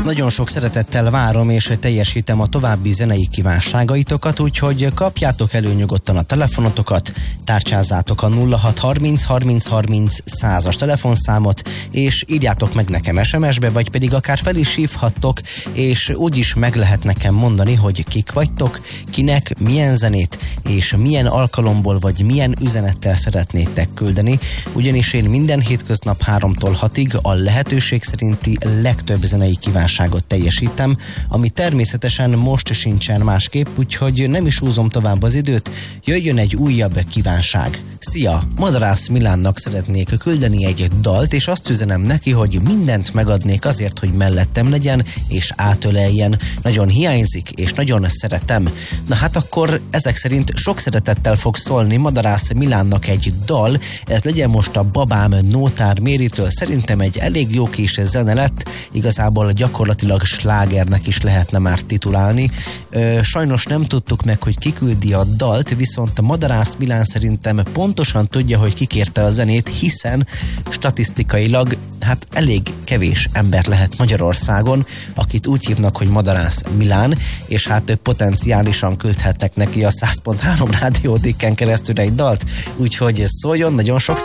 nagyon sok szeretettel várom és teljesítem a további zenei kívánságaitokat, úgyhogy kapjátok elő nyugodtan a telefonotokat, tárcsázátok a 0630 30 30 100-as telefonszámot, és írjátok meg nekem SMS-be, vagy pedig akár fel is hívhattok, és úgyis meg lehet nekem mondani, hogy kik vagytok, kinek, milyen zenét, és milyen alkalomból, vagy milyen üzenettel szeretnétek küldeni, ugyanis én minden hétköznap 3-tól 6-ig a lehetőség szerinti legtöbb zenei kívánságot teljesítem, ami természetesen most sincsen másképp, úgyhogy nem is húzom tovább az időt, jöjjön egy újabb kívánság. Szia! Madarász Milánnak szeretnék küldeni egy dalt, és azt üzenem neki, hogy mindent megadnék azért, hogy mellettem legyen, és átöleljen. Nagyon hiányzik, és nagyon szeretem. Na hát akkor ezek szerint sok szeretettel fog szólni Madarász Milánnak egy dal, ez legyen most a Babám Nótár Méritől, szerintem egy elég jó kis zene lett, igazából gyakorlatilag slágernek is lehetne már titulálni. Sajnos nem tudtuk meg, hogy ki küldi a dalt, viszont a Madarász Milán szerintem pontosan tudja, hogy ki kérte a zenét, hiszen statisztikailag hát elég kevés ember lehet Magyarországon, akit úgy hívnak, hogy Madarász Milán, és hát potenciálisan küldhetnek neki a 100.3 rádiódikken keresztül egy dalt, úgyhogy szóljon, nagyon sok